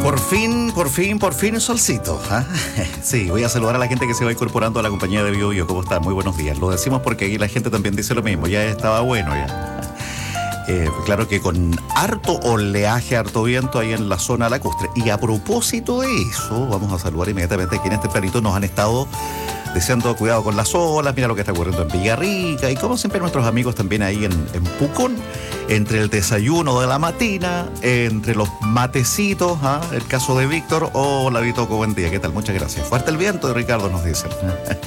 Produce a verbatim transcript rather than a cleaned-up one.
Por fin, por fin, por fin solcito. ¿Ah? Sí, voy a saludar a la gente que se va incorporando a la compañía de Bio Bio. ¿Cómo están? Muy buenos días. Lo decimos porque aquí la gente también dice lo mismo. Ya estaba bueno ya. Eh, claro que con harto oleaje, harto viento ahí en la zona lacustre. Y a propósito de eso, vamos a saludar inmediatamente a quienes tempranito nos han estado deseando cuidado con las olas. Mira lo que está ocurriendo en Villarrica. Y como siempre nuestros amigos también ahí en, en Pucón. Entre el desayuno de la matina, entre los matecitos, ¿ah? El caso de Víctor. Hola, Vitoco, buen día. ¿Qué tal? Muchas gracias. Fuerte el viento, Ricardo nos dice.